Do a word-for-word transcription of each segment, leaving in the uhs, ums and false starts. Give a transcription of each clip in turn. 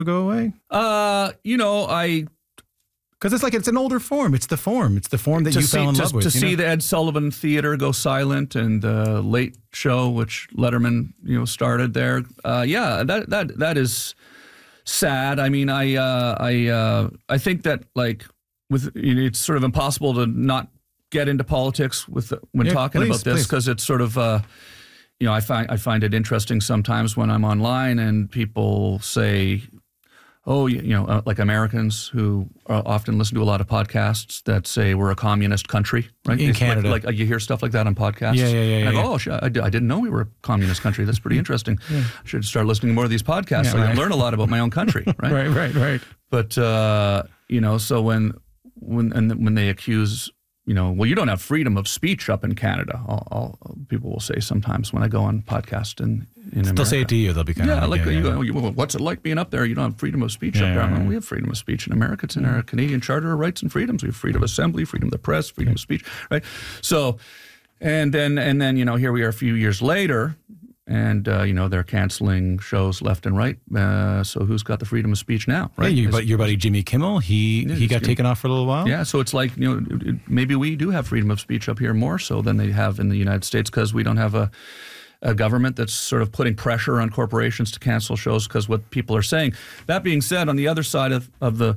go away? Uh, you know, I... Because it's like, it's an older form. It's the form. It's the form that to you see, fell in to, love with. To you see know? the Ed Sullivan Theater go silent and the Late Show, which Letterman, you know, started there. Uh, yeah, that that that is sad. I mean, I uh, I uh, I think that like with you know, it's sort of impossible to not get into politics with when Yeah, talking please, about this because it's sort of. Uh, you know, I find I find it interesting sometimes when I'm online and people say. Oh, you know, uh, like Americans who uh, often listen to a lot of podcasts that say we're a communist country, right? In It's Canada. Like, like uh, you hear stuff like that on podcasts. Yeah, yeah, yeah, And I yeah, go, oh, sh- I, d- I didn't know we were a communist country. That's pretty interesting. I should start listening to more of these podcasts Yeah, so I right. can learn a lot about my own country, right? Right, right, right. But, uh, you know, so when when and when they accuse, you know, well, you don't have freedom of speech up in Canada, I'll, I'll, people will say sometimes when I go on podcast in, in America. They'll say it to you. They'll be kind Yeah, of like, yeah, you yeah. go, you- well, what's it like being up there? You don't have freedom of speech Yeah, up there. yeah, Well, yeah. we have freedom of speech in America. It's in our Canadian Charter of Rights and Freedoms. We have freedom of assembly, freedom of the press, freedom of speech, right? So, and then, and then, you know, here we are a few years later, and, uh, you know, they're canceling shows left and right. Uh, so who's got the freedom of speech now, Right, right? your, Is- but your buddy Jimmy Kimmel, he Yeah, he he's got good. taken off for a little while. Yeah, so it's like, you know, it- it- maybe we do have freedom of speech up here more so than they have in the United States because we don't have a, a government that's sort of putting pressure on corporations to cancel shows because what people are saying. That being said, on the other side of, of the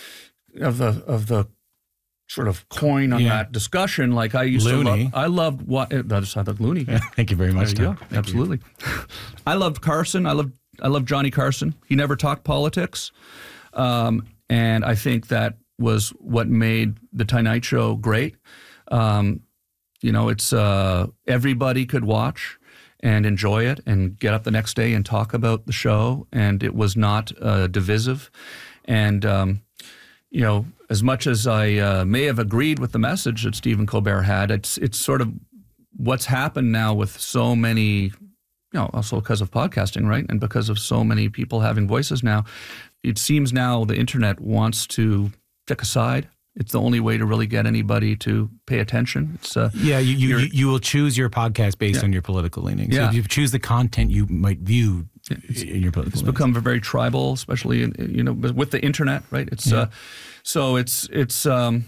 of the of the sort of coin on Yeah. that discussion, like I used Looney. to love, I loved what the other side of Looney. Yeah, thank you very much, There you Tom. go. Thank you. Absolutely. I loved Carson. I loved I loved Johnny Carson. He never talked politics, um, and I think that was what made the Tonight Show great. Um, you know, it's uh, everybody could watch and enjoy it and get up the next day and talk about the show, and it was not uh, divisive. And um, you know, as much as I uh, may have agreed with the message that Stephen Colbert had, it's it's sort of what's happened now with so many, you know, also because of podcasting, right? And because of so many people having voices now, it seems now the internet wants to pick a side. It's the only way to really get anybody to pay attention. It's uh, Yeah, you you, You're- you you will choose your podcast based Yeah. on your political leanings. So Yeah. if you choose the content you might view in your political It's leanings. become very tribal, especially in, you know with the internet, right? It's Yeah. uh, so it's it's um,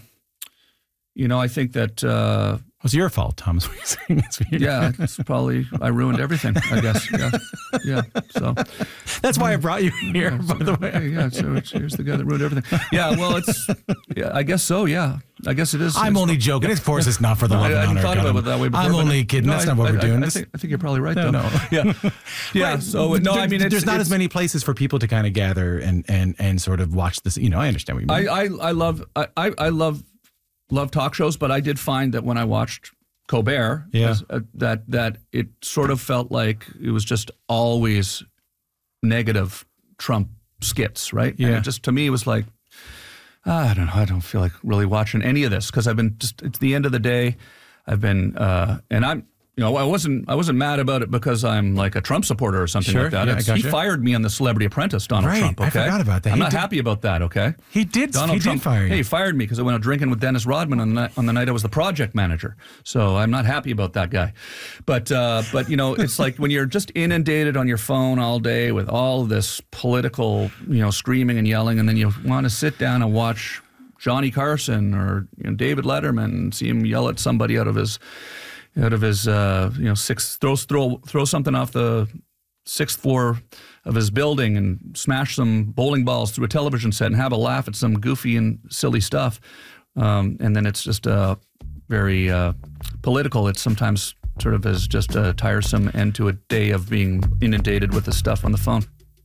you know I think that uh, It's your fault, Thomas. What you're saying is weird. yeah, it's probably I ruined everything. I guess yeah, yeah. So That's why I brought you here, by the way. okay, yeah. So it's, here's the guy that ruined everything. Yeah, well, it's yeah. I guess so. Yeah, I guess it is. I'm It's- only joking. Of course, it's not for the No, love I, I and hadn't honor. thought Gunnar. about it that way before. I'm but only I- kidding. no, That's I- not what I- we're I- doing. I, This- think, I think you're probably right. No, though. no. Yeah, yeah. Right. So no, There- I mean, it's, there's not it's, as many places for people to kind of gather and and and sort of watch this. You know, I understand what you mean. I, I, I love I, I I love love talk shows, but I did find that when I watched Colbert, Yeah. as- uh, that that it sort of felt like it was just always negative Trump skits, right? And Yeah. it just to me it was like, ah, I don't know, I don't feel like really watching any of this because I've been just at the end of the day, I've been uh, and I'm. You know, I wasn't. I wasn't mad about it because I'm like a Trump supporter or something Sure, like that. yeah, I It's- he gotcha. fired me on the Celebrity Apprentice, Donald Right, Trump. I Okay, forgot about that. I'm He not did- happy about that. Okay, he did. Donald he Trump, did fire you. Hey, he fired me because I went out drinking with Dennis Rodman on the night, on the night I was the project manager. So I'm not happy about that guy. But uh, but you know, it's like when you're just inundated on your phone all day with all this political, you know, screaming and yelling, and then you want to sit down and watch Johnny Carson or you know, David Letterman and see him yell at somebody out of his out of his uh, you know six throw throw throw something off the sixth floor of his building and smash some bowling balls through a television set and have a laugh at some goofy and silly stuff. Um, and then it's just uh, very uh, political. It's sometimes sort of as just a tiresome end to a day of being inundated with the stuff on the phone.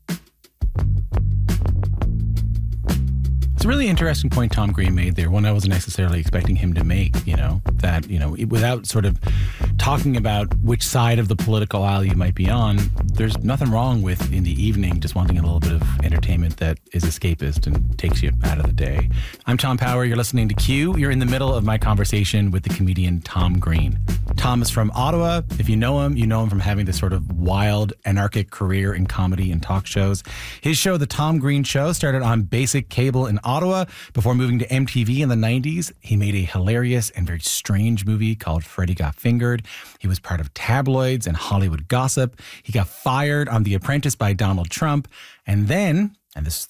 It's a really interesting point Tom Green made there, one I wasn't necessarily expecting him to make, you know, that, you know, without sort of talking about which side of the political aisle you might be on, there's nothing wrong with, in the evening, just wanting a little bit of entertainment that is escapist and takes you out of the day. I'm Tom Power. You're listening to Q. You're in the middle of my conversation with the comedian Tom Green. Tom is from Ottawa. If you know him, you know him from having this sort of wild, anarchic career in comedy and talk shows. His show, The Tom Green Show, started on basic cable in Ottawa before moving to M T V in the nineties. He made a hilarious and very strange movie called Freddy Got Fingered. He was part of tabloids and Hollywood gossip. He got fired on The Apprentice by Donald Trump. And then, and this